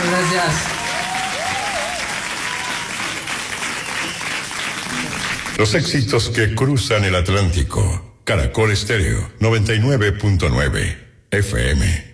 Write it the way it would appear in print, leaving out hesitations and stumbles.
Gracias. Los éxitos que cruzan el Atlántico. Caracol Estéreo 99.9 FM.